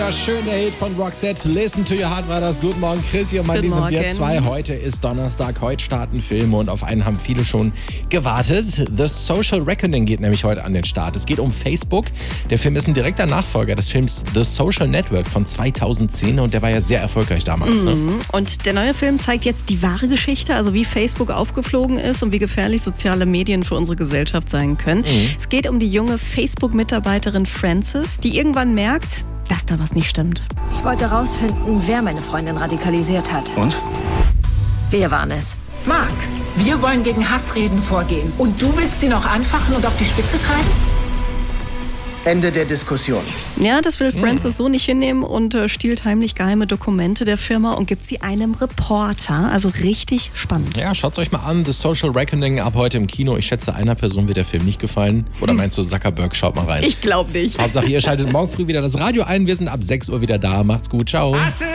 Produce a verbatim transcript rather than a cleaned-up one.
Ja, schön, der Hit von Roxette. Listen to your heart war das. Guten Morgen, Chrissy und Mandy sind wir zwei. Heute ist Donnerstag, heute starten Filme und auf einen haben viele schon gewartet. The Social Reckoning geht nämlich heute an den Start. Es geht um Facebook. Der Film ist ein direkter Nachfolger des Films The Social Network von zweitausendzehn und der war ja sehr erfolgreich damals. Mhm. Ne? Und der neue Film zeigt jetzt die wahre Geschichte, also wie Facebook aufgeflogen ist und wie gefährlich soziale Medien für unsere Gesellschaft sein können. Mhm. Es geht um die junge Facebook-Mitarbeiterin Frances, die irgendwann merkt, dass da was nicht stimmt. Ich wollte rausfinden, wer meine Freundin radikalisiert hat. Und? Wir waren es. Mark, wir wollen gegen Hassreden vorgehen. Und du willst sie noch anfachen und auf die Spitze treiben? Ende der Diskussion. Ja, das will Frances so nicht hinnehmen und äh, stiehlt heimlich geheime Dokumente der Firma und gibt sie einem Reporter. Also richtig spannend. Ja, schaut's euch mal an. The Social Reckoning ab heute im Kino. Ich schätze, einer Person wird der Film nicht gefallen. Oder meinst du, Zuckerberg? Schaut mal rein. Ich glaube nicht. Hauptsache, ihr schaltet morgen früh wieder das Radio ein. Wir sind ab sechs Uhr wieder da. Macht's gut. Ciao.